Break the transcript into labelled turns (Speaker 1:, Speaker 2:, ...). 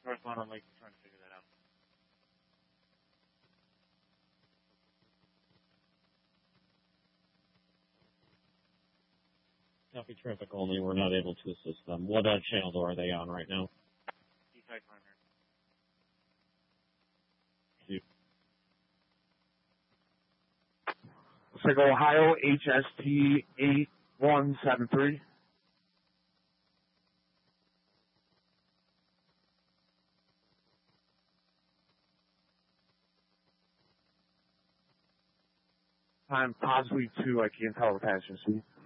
Speaker 1: Northbound on Lake, trying to figure that out.
Speaker 2: Copy traffic only. We're not able to assist them. What channel are they on right now?
Speaker 1: Eastside primary.
Speaker 3: Looks like Ohio HST 8173. I'm possibly 2. I can't tell the passenger seat.